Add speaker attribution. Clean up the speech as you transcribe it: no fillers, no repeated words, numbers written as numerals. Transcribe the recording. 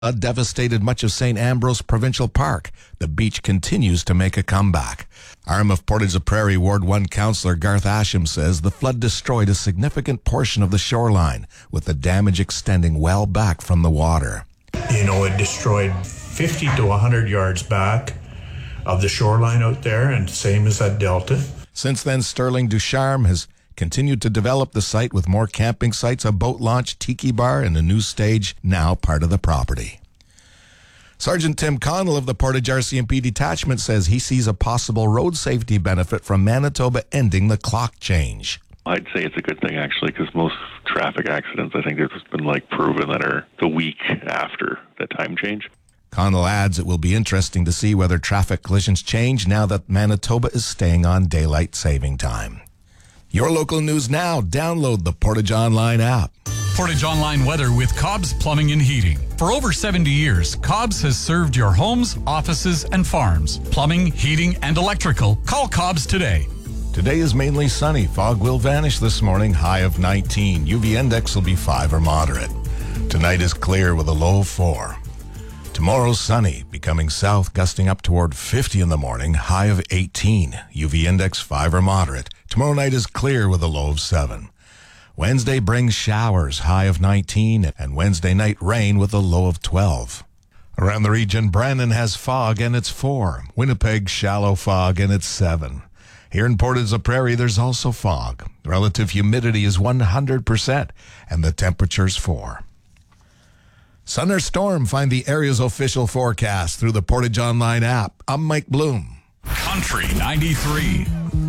Speaker 1: Devastated much of St. Ambrose Provincial Park. The beach continues to make a comeback. Arm of Portage la Prairie Ward 1 Councillor Garth Asham says the flood destroyed a significant portion of the shoreline, with the damage extending well back from the water.
Speaker 2: It destroyed 50 to 100 yards back of the shoreline out there, and same as at Delta.
Speaker 1: Since then, Sterling Ducharme has continued to develop the site with more camping sites, a boat launch, tiki bar, and a new stage now part of the property. Sergeant Tim Connell of the Portage RCMP detachment says he sees a possible road safety benefit from Manitoba ending the clock change.
Speaker 3: I'd say it's a good thing, actually, because most traffic accidents, I think there's been proven that are the week after the time change.
Speaker 1: Connell adds it will be interesting to see whether traffic collisions change now that Manitoba is staying on daylight saving time. Your local news now. Download the Portage Online app.
Speaker 4: Portage Online weather with Cobb's Plumbing and Heating. For over 70 years, Cobb's has served your homes, offices, and farms. Plumbing, heating, and electrical. Call Cobb's today.
Speaker 1: Today is mainly sunny. Fog will vanish this morning, high of 19. UV index will be 5 or moderate. Tonight is clear with a low of 4. Tomorrow sunny, becoming south, gusting up toward 50 in the morning, high of 18. UV index 5 or moderate. Tomorrow night is clear with a low of 7. Wednesday brings showers, high of 19, and Wednesday night rain with a low of 12. Around the region, Brandon has fog and it's 4. Winnipeg, shallow fog and it's 7. Here in Portage la Prairie, there's also fog. Relative humidity is 100%, and the temperature's 4. Sun or storm, find the area's official forecast through the Portage Online app. I'm Mike Bloom.
Speaker 4: Country 93.